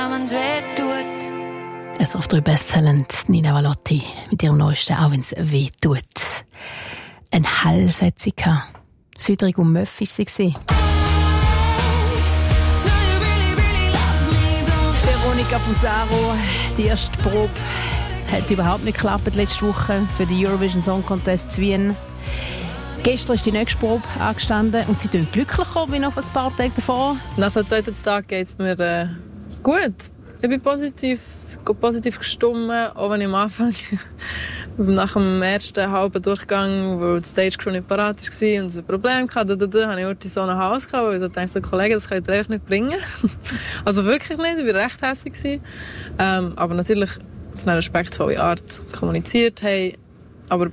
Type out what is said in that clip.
wenn's weh tut. Es auf 3 Besttalent Nina Valotti mit ihrem neuesten «Auch wenn's weh tut». Ein Hals hat sie gehabt. Süderig und Möff war sie. Die Veronica Fusaro, die erste Probe, hat überhaupt nicht geklappt letzte Woche für den Eurovision Song Contest zu Wien. Gestern ist die nächste Probe angestanden und sie klingt glücklicher wie noch ein paar Tage davor. Nach dem zweiten Tag geht es mir gut. Ich bin positiv gestimmt, auch wenn ich am Anfang nach dem ersten halben Durchgang, wo die Stage Crew nicht parat war und es ein Problem hatte, habe ich heute so nach Hause gekommen, weil ich dachte, Kollegen, das könnt ihr einfach nicht bringen. Also wirklich nicht, ich war recht hässlich. Aber natürlich auf eine respektvolle Art kommuniziert, hey,